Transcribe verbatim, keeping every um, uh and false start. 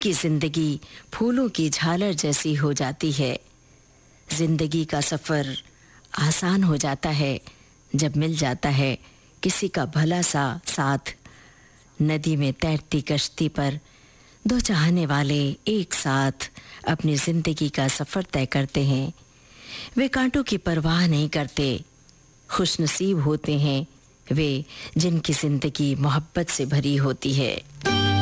की जिंदगी फूलों की झालर जैसी हो जाती है। जिंदगी का सफर आसान हो जाता है जब मिल जाता है किसी का भला सा साथ। नदी में तैरती कश्ती पर दो चाहने वाले एक साथ अपनी जिंदगी का सफर तय करते हैं। वे कांटों की परवाह नहीं करते। खुशनसीब होते हैं वे जिनकी जिंदगी मोहब्बत से भरी होती है।